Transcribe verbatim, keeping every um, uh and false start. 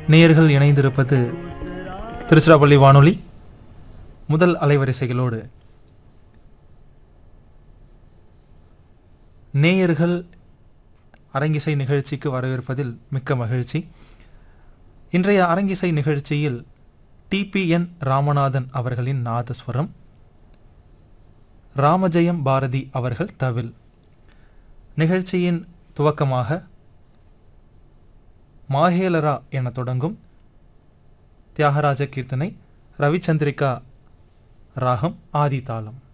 நேயர்கள் இணைந்திருப்பது திருச்சிராப்பள்ளி வானொலி முதல் அலைவரிசைகளோடு. நேயர்கள் அரங்கிசை நிகழ்ச்சிக்கு வரவேற்பதில் மிக்க மகிழ்ச்சி. இன்றைய அரங்கிசை நிகழ்ச்சியில் டிபிஎன் ராமநாதன் அவர்களின் நாதஸ்வரம், ராமஜெயம் பாரதி அவர்கள் தவில். நிகழ்ச்சியின் துவக்கமாக மாஹேலரா என தொடங்கும் தியாகராஜ கீர்த்தனை, ரவிச்சந்திரிகா ராகம், ஆதி தாளம்.